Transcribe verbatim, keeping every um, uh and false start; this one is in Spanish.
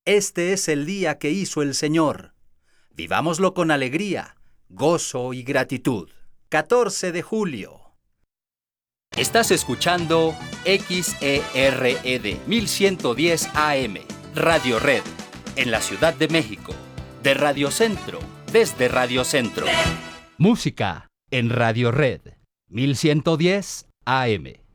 Este es el día que hizo el Señor. Vivámoslo con alegría, gozo y gratitud. catorce de julio. Estás escuchando X E R E D mil ciento diez A M, Radio Red, en la Ciudad de México, de Radio Centro, desde Radio Centro. Música en Radio Red, mil ciento diez A M.